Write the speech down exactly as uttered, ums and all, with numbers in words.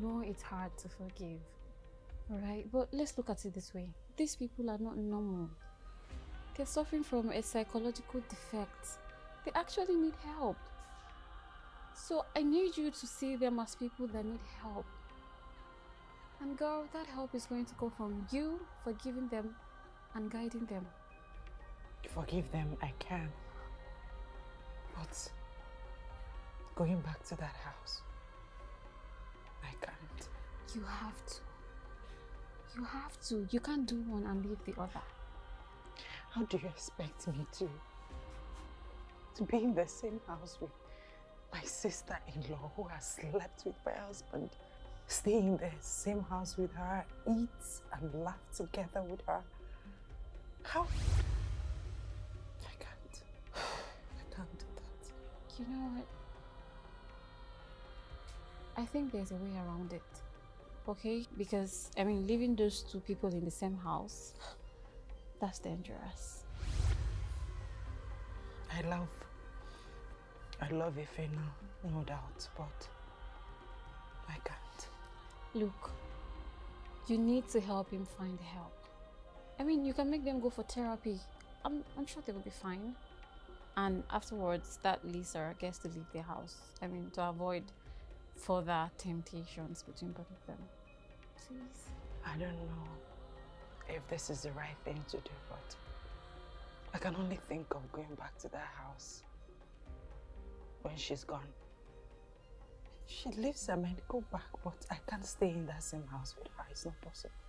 know it's hard to forgive. Alright, but let's look at it this way. These people are not normal. They're suffering from a psychological defect. They actually need help. So I need you to see them as people that need help. And girl, that help is going to go from you forgiving them and guiding them. Forgive them, I can. But going back to that house, I can't. You have to. You have to. You can't do one and leave the other. How do you expect me to? To be in the same house with my sister-in-law who has slept with my husband? Stay in the same house with her, eat and laugh together with her? How? I can't. I can't do that. You know what? I think there's a way around it. Okay? Because, I mean, leaving those two people in the same house, that's dangerous. I love, I love Ife now, no doubt, but I can't. Look, you need to help him find help. I mean, you can make them go for therapy. I'm, I'm sure they will be fine. And afterwards, that Lisa gets to leave the house. I mean, to avoid further temptations between both of them. Please. I don't know if this is the right thing to do, but I can only think of going back to that house when she's gone. She leaves, I might go back, but I can't stay in that same house with her. It's not possible.